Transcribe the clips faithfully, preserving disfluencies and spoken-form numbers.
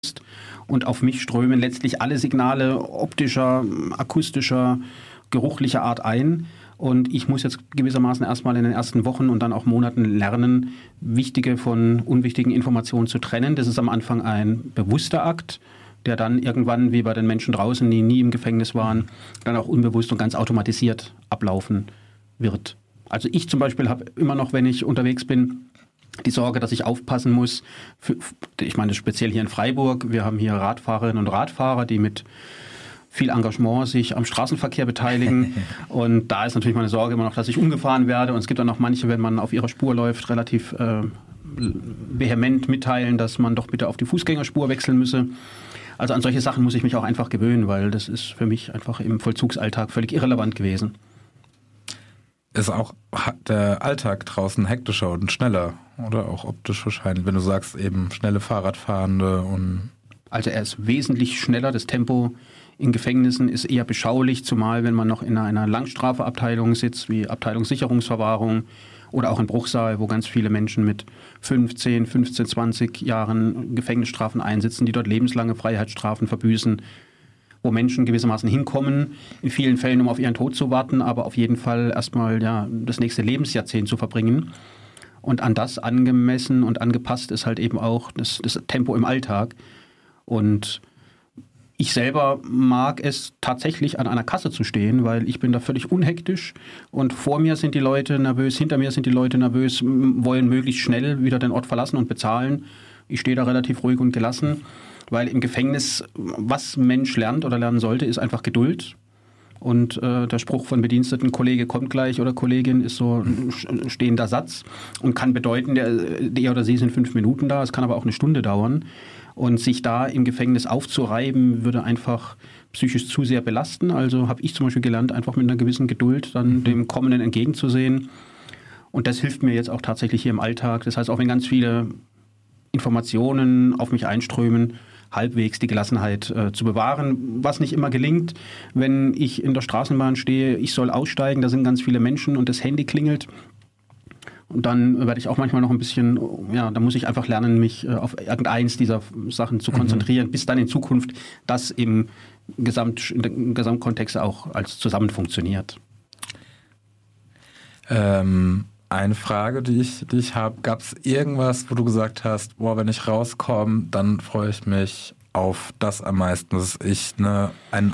und auf mich strömen letztlich alle Signale optischer, akustischer, geruchlicher Art ein. Und ich muss jetzt gewissermaßen erstmal in den ersten Wochen und dann auch Monaten lernen, wichtige von unwichtigen Informationen zu trennen. Das ist am Anfang ein bewusster Akt, der dann irgendwann, wie bei den Menschen draußen, die nie im Gefängnis waren, dann auch unbewusst und ganz automatisiert ablaufen wird. Also ich zum Beispiel habe immer noch, wenn ich unterwegs bin, die Sorge, dass ich aufpassen muss. Für, ich meine, speziell hier in Freiburg, wir haben hier Radfahrerinnen und Radfahrer, die mit viel Engagement sich am Straßenverkehr beteiligen. Und da ist natürlich meine Sorge immer noch, dass ich umgefahren werde. Und es gibt dann auch manche, wenn man auf ihrer Spur läuft, relativ äh, vehement mitteilen, dass man doch bitte auf die Fußgängerspur wechseln müsse. Also an solche Sachen muss ich mich auch einfach gewöhnen, weil das ist für mich einfach im Vollzugsalltag völlig irrelevant gewesen. Ist auch der Alltag draußen hektischer und schneller oder auch optisch wahrscheinlich, wenn du sagst eben schnelle Fahrradfahrende und... Also er ist wesentlich schneller, das Tempo in Gefängnissen ist eher beschaulich, zumal wenn man noch in einer Langstrafeabteilung sitzt, wie Abteilung Sicherungsverwahrung oder auch in Bruchsal, wo ganz viele Menschen mit fünfzehn, fünfzehn, zwanzig Jahren Gefängnisstrafen einsitzen, die dort lebenslange Freiheitsstrafen verbüßen, wo Menschen gewissermaßen hinkommen, in vielen Fällen, um auf ihren Tod zu warten, aber auf jeden Fall erstmal ja, das nächste Lebensjahrzehnt zu verbringen. Und an das angemessen und angepasst ist halt eben auch das, das Tempo im Alltag. Und ich selber mag es tatsächlich, an einer Kasse zu stehen, weil ich bin da völlig unhektisch und vor mir sind die Leute nervös, hinter mir sind die Leute nervös, wollen möglichst schnell wieder den Ort verlassen und bezahlen. Ich stehe da relativ ruhig und gelassen. Weil im Gefängnis, was Mensch lernt oder lernen sollte, ist einfach Geduld. Und äh, der Spruch von Bediensteten, Kollege kommt gleich oder Kollegin, ist so ein stehender Satz und kann bedeuten, der, der oder sie sind fünf Minuten da, es kann aber auch eine Stunde dauern. Und sich da im Gefängnis aufzureiben, würde einfach psychisch zu sehr belasten. Also habe ich zum Beispiel gelernt, einfach mit einer gewissen Geduld dann dem Kommenden entgegenzusehen. Und das hilft mir jetzt auch tatsächlich hier im Alltag. Das heißt, auch wenn ganz viele Informationen auf mich einströmen, halbwegs die Gelassenheit äh, zu bewahren, was nicht immer gelingt, wenn ich in der Straßenbahn stehe, ich soll aussteigen, da sind ganz viele Menschen und das Handy klingelt. Und dann werde ich auch manchmal noch ein bisschen, ja, da muss ich einfach lernen, mich äh, auf irgendeins dieser Sachen zu konzentrieren, mhm. bis dann in Zukunft das im, Gesamt, im Gesamtkontext auch als zusammen funktioniert. Ähm, eine Frage, die ich, die ich habe, gab es irgendwas, wo du gesagt hast, boah, wenn ich rauskomme, dann freue ich mich auf das am meisten, dass ich ne, ein,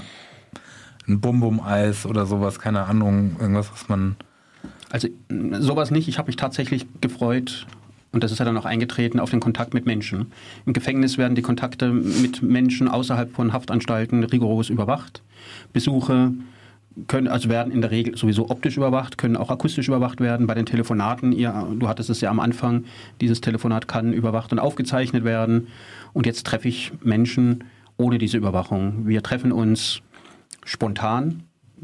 ein Bum-Bum-Eis oder sowas, keine Ahnung, irgendwas, was man... Also sowas nicht. Ich habe mich tatsächlich gefreut, und das ist ja dann auch eingetreten, auf den Kontakt mit Menschen. Im Gefängnis werden die Kontakte mit Menschen außerhalb von Haftanstalten rigoros überwacht. Besuche können, also werden in der Regel sowieso optisch überwacht, können auch akustisch überwacht werden. Bei den Telefonaten, ihr, du hattest es ja am Anfang, dieses Telefonat kann überwacht und aufgezeichnet werden. Und jetzt treffe ich Menschen ohne diese Überwachung. Wir treffen uns spontan.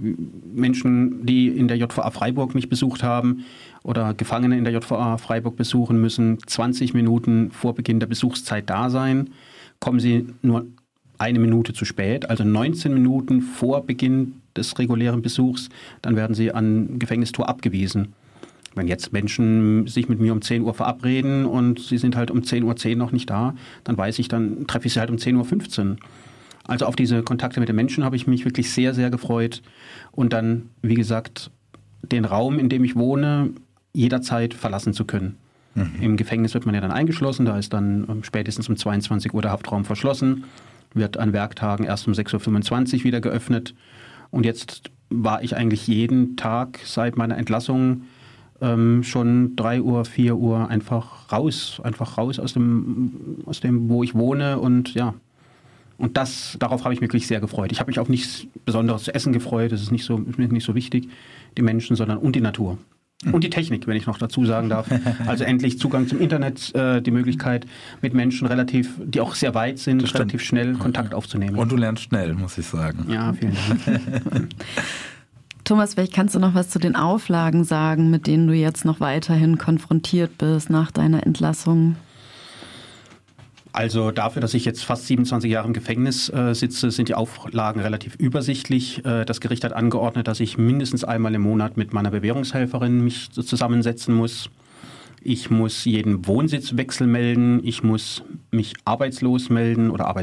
Menschen, die in der J V A Freiburg mich besucht haben oder Gefangene in der J V A Freiburg besuchen, müssen zwanzig Minuten vor Beginn der Besuchszeit da sein. Kommen sie nur eine Minute zu spät, also neunzehn Minuten vor Beginn des regulären Besuchs, dann werden sie an Gefängnistor abgewiesen. Wenn jetzt Menschen sich mit mir um zehn Uhr verabreden und sie sind halt um zehn Uhr zehn noch nicht da, dann weiß ich, dann treffe ich sie halt um zehn Uhr fünfzehn. Also auf diese Kontakte mit den Menschen habe ich mich wirklich sehr, sehr gefreut. Und dann, wie gesagt, den Raum, in dem ich wohne, jederzeit verlassen zu können. Mhm. Im Gefängnis wird man ja dann eingeschlossen, da ist dann spätestens um zweiundzwanzig Uhr der Haftraum verschlossen, wird an Werktagen erst um sechs Uhr fünfundzwanzig wieder geöffnet. Und jetzt war ich eigentlich jeden Tag seit meiner Entlassung ähm, schon drei Uhr, vier Uhr einfach raus, einfach raus aus dem, aus dem, wo ich wohne und ja. Und das, darauf habe ich mich wirklich sehr gefreut. Ich habe mich auf nichts Besonderes zu essen gefreut. Das ist nicht so, ist mir nicht so wichtig, die Menschen, sondern und die Natur. Und die Technik, wenn ich noch dazu sagen darf. Also endlich Zugang zum Internet, äh, die Möglichkeit, mit Menschen relativ, die auch sehr weit sind, das relativ stimmt. schnell Kontakt aufzunehmen. Und du lernst schnell, muss ich sagen. Ja, vielen Dank. Thomas, vielleicht kannst du noch was zu den Auflagen sagen, mit denen du jetzt noch weiterhin konfrontiert bist nach deiner Entlassung? Also dafür, dass ich jetzt fast siebenundzwanzig Jahre im Gefängnis äh, sitze, sind die Auflagen relativ übersichtlich. Äh, das Gericht hat angeordnet, dass ich mindestens einmal im Monat mit meiner Bewährungshelferin mich so zusammensetzen muss. Ich muss jeden Wohnsitzwechsel melden, ich muss mich arbeitslos melden oder